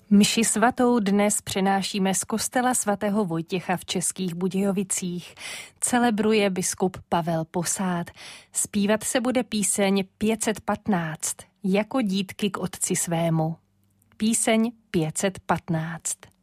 Mši svatou dnes přenášíme z kostela svatého Vojtěcha v Českých Budějovicích. Celebruje biskup Pavel Posád. Zpívat se bude píseň 515, jako dítky k otci svému. Píseň 515.